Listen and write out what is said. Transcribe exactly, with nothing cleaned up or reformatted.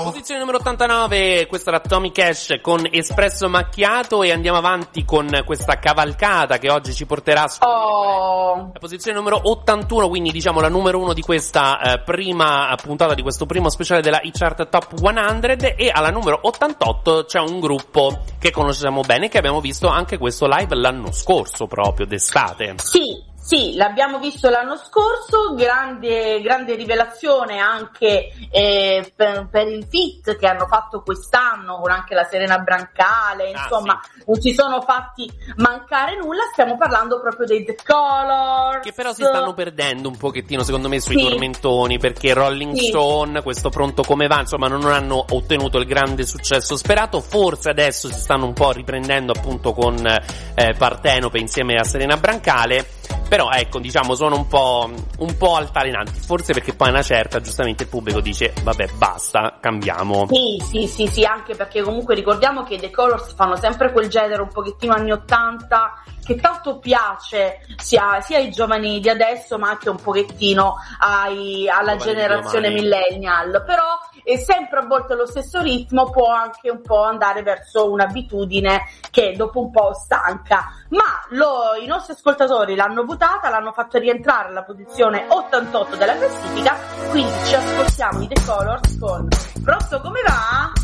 Posizione numero ottantanove, questa era Tommy Cash con Espresso Macchiato, e andiamo avanti con questa cavalcata che oggi ci porterà su oh. la posizione numero ottantuno, quindi diciamo la numero uno di questa eh, prima puntata, di questo primo speciale della eChart Top cento, e alla numero ottantotto c'è un gruppo che conosciamo bene, che abbiamo visto anche questo live l'anno scorso, proprio d'estate. Sì. Sì, l'abbiamo visto l'anno scorso, grande, grande rivelazione anche eh, per, per il feat che hanno fatto quest'anno con anche la Serena Brancale, insomma, ah, sì. non ci sono fatti mancare nulla, stiamo parlando proprio dei The Colors. Che però si stanno perdendo un pochettino secondo me sui sì. tormentoni, perché Rolling sì. Stone, questo Pronto come va, insomma non hanno ottenuto il grande successo sperato, forse adesso si stanno un po' riprendendo appunto con eh, Partenope insieme a Serena Brancale. Però ecco, diciamo, sono un po' un po' altalenanti, forse perché poi a una certa giustamente il pubblico dice vabbè basta, cambiamo. Sì, sì, sì, sì, anche perché comunque ricordiamo che i The Colors fanno sempre quel genere un pochettino anni ottanta che tanto piace sia, sia ai giovani di adesso ma anche un pochettino ai, alla giovani generazione millennial, però è sempre a volte lo stesso ritmo, può anche un po' andare verso un'abitudine che dopo un po' stanca, ma lo, i nostri ascoltatori l'hanno votata, l'hanno fatto rientrare alla posizione ottantotto della classifica, quindi ci ascoltiamo i The Colors con Pronto come va?